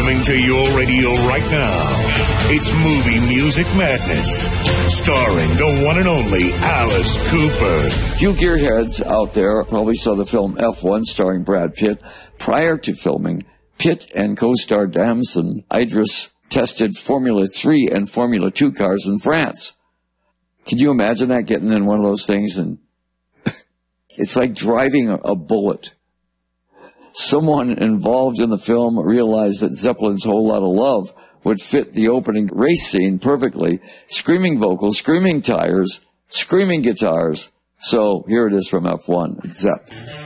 Coming to your radio right now, it's Movie Music Madness, starring the one and only Alice Cooper. You gearheads out there probably saw the film F1 starring Brad Pitt. Prior to filming, Pitt and co-star Damson Idris tested Formula 3 and Formula 2 cars in France. Can you imagine that, getting in one of those things? And it's like driving a bullet. Someone involved in the film realized that Zeppelin's Whole Lotta Love would fit the opening race scene perfectly. Screaming vocals, screaming tires, screaming guitars. So here it is from F1, Zepp.